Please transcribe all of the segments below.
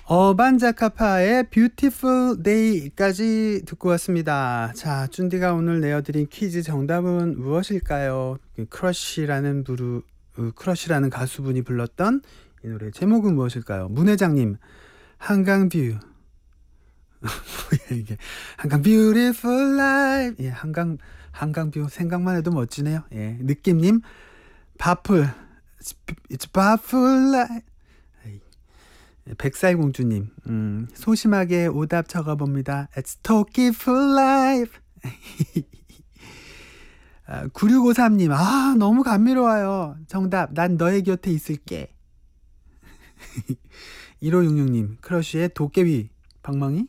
어반자카파의 Beautiful Day까지 듣고 왔습니다. 자, 쭌디가 오늘 내어드린 퀴즈 정답은 무엇일까요? 크러쉬라는 가수분이 불렀던 이 노래 제목은 무엇일까요? 문 회장님, 한강뷰. 뭐야 이게? 한강 Beautiful Life. 예, 한강뷰 생각만 해도 멋지네요. 예, 느낌님, 바풀. It's Bafful Life. 백살공주님, 소심하게 오답 적어봅니다. It's Talking for Life. 9653님, 너무 감미로워요. 정답, 난 너의 곁에 있을게. 1566님, 크러쉬의 도깨비 방망이.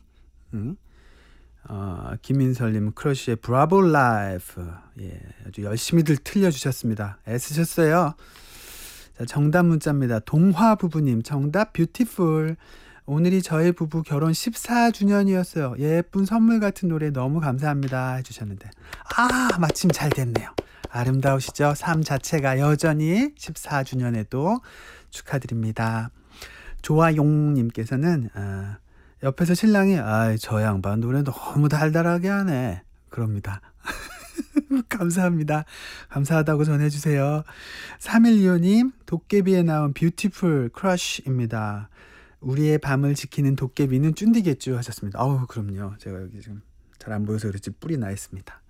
김민설님, 크러쉬의 브라보 라이프. 예, 아주 열심히들 틀려주셨습니다. 애쓰셨어요. 자, 정답 문자입니다. 동화부부님, 정답 뷰티풀. 오늘이 저의 부부 결혼 14주년이었어요. 예쁜 선물 같은 노래 너무 감사합니다 해주셨는데, 마침 잘 됐네요. 아름다우시죠? 삶 자체가 여전히 14주년에도 축하드립니다. 조아용님께서는 옆에서 신랑이 저 양반 노래 너무 달달하게 하네 그럽니다. 감사합니다. 감사하다고 전해주세요. 3125님, 도깨비에 나온 뷰티풀 크러쉬입니다. 우리의 밤을 지키는 도깨비는 쭌디겠죠 하셨습니다. 그럼요. 제가 여기 지금 잘 안 보여서 그렇지 뿔이 나 있습니다.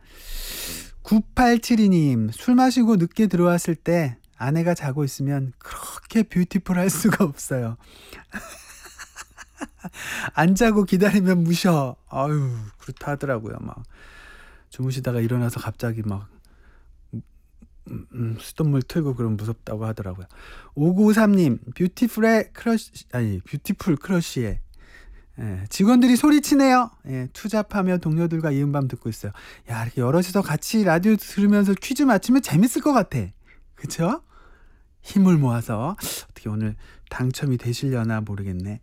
9872님, 술 마시고 늦게 들어왔을 때 아내가 자고 있으면 그렇게 뷰티풀 할 수가 없어요. 안 자고 기다리면 무셔. 그렇다 하더라고요. 막 주무시다가 일어나서 갑자기 막 수돗물 틀고 그러면 무섭다고 하더라고요. 5953님, 뷰티풀 크러쉬에 직원들이 소리치네요. 투잡하며 동료들과 이은밤 듣고 있어요. 야, 이렇게 여럿이서 같이 라디오 들으면서 퀴즈 맞추면 재밌을 것 같아. 그쵸? 힘을 모아서 어떻게 오늘 당첨이 되시려나 모르겠네.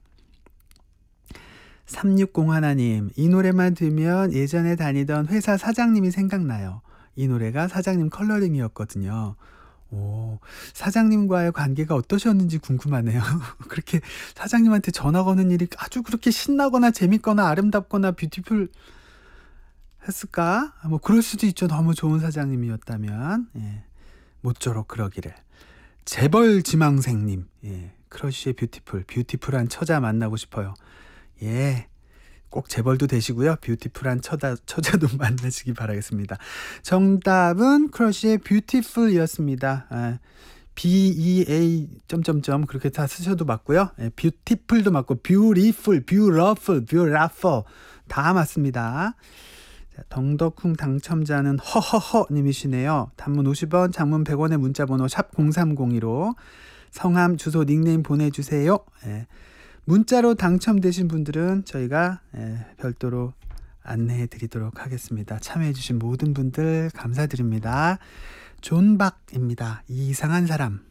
3601님, 이 노래만 들으면 예전에 다니던 회사 사장님이 생각나요. 이 노래가 사장님 컬러링이었거든요. 사장님과의 관계가 어떠셨는지 궁금하네요. 그렇게 사장님한테 전화 거는 일이 아주 그렇게 신나거나 재밌거나 아름답거나 뷰티풀 했을까? 그럴 수도 있죠. 너무 좋은 사장님이었다면. 모쪼록 그러기를. 재벌지망생님, 크러쉬의 뷰티풀한 처자 만나고 싶어요. 꼭 재벌도 되시고요. 뷰티풀한 처자도 만나시기 바라겠습니다. 정답은 크러쉬의 뷰티풀이었습니다. BEA 그렇게 다 쓰셔도 맞고요. 뷰티풀도 맞고 뷰티풀, 뷰러풀 다 맞습니다. 자, 덩덕쿵 당첨자는 허허허 님이시네요. 단문 50원, 장문 100원의 문자번호 샵 0302로 성함, 주소, 닉네임 보내주세요. 문자로 당첨되신 분들은 저희가 별도로 안내해 드리도록 하겠습니다. 참여해 주신 모든 분들 감사드립니다. 존박입니다. 이상한 사람.